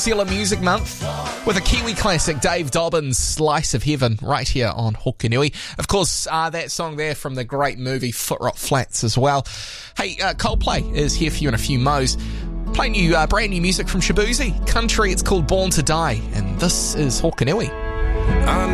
Sealer Music Month with a Kiwi classic, Dave Dobbyn's Slice of Heaven, right here on Hokanui. Of course, that song there from the great movie Footrot Flats as well. Hey, Coldplay is here for you in a few mo's. Playing you brand new music from Shaboozey. Country, it's called Born to Die, and this is Hokanui.